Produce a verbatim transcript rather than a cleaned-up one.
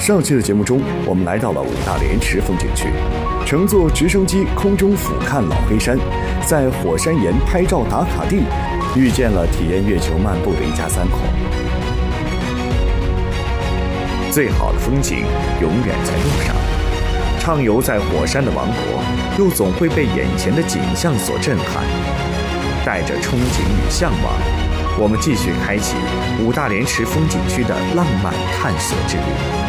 上期的节目中，我们来到了五大连池风景区，乘坐直升机空中俯瞰老黑山，在火山岩拍照打卡地，遇见了体验月球漫步的一家三口。最好的风景永远在路上，畅游在火山的王国，又总会被眼前的景象所震撼。带着憧憬与向往，我们继续开启五大连池风景区的浪漫探索之旅。